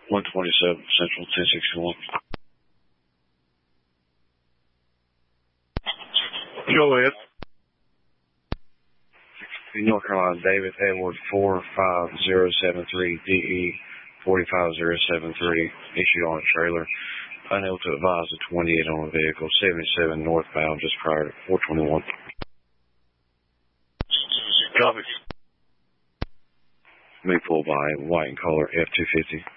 127 Central 1061. Go ahead. North Carolina, David Edward 45073 DE 45073, issued on a trailer. Unable to advise the 28 on the vehicle, 77 northbound, just prior to 421. Copy. May pull by white and color F-250.